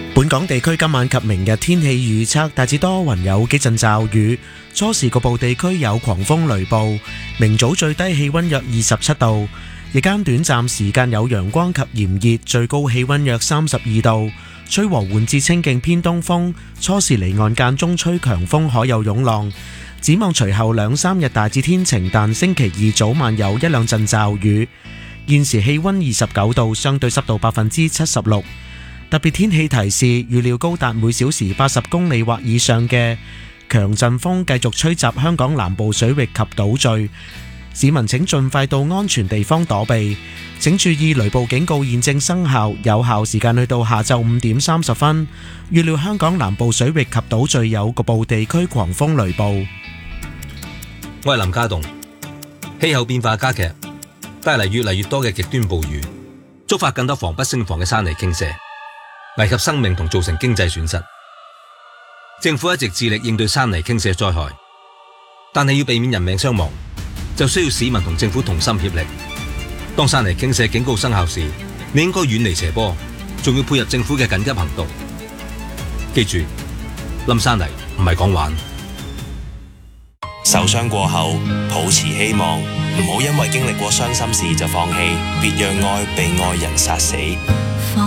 本港地區今晚及明日天氣預測大致多雲，有幾陣驟雨，初時局部地區有狂風雷暴，明早最低氣溫約27度，日間短暫時間有陽光及炎熱，最高氣溫約32度，吹和緩至清勁偏東風，初時離岸間中吹強風，可有湧浪。展望隨後2-3日大致天晴，但星期二早晚有一兩陣驟雨。現時氣溫29度，相對濕度76%。特別天氣提示，預料高達每小時80公里或以上嘅強陣風繼續吹襲香港南部水域及島嶼，市民請盡快到安全地方躲避。請注意雷暴警告現正生效，有效時間去到下晝5點30分。預料香港南部水域及島嶼有局部地區狂風雷暴。 我係林家棟。氣候變化加劇，帶嚟越嚟越多嘅極端暴雨，觸發更多防不勝防嘅山泥傾瀉，危及生命同造成經濟損失。政府一直致力應對山泥傾瀉災害，但係要避免人命傷亡，就需要市民同政府同心協力。當山泥傾瀉警告生效時，你應該遠離斜坡，仲要配合政府嘅緊急行動。記住，冧山泥唔係講玩。 受傷過後，抱持希望，唔好因為經歷過傷心事就放棄，別讓愛被愛人殺死。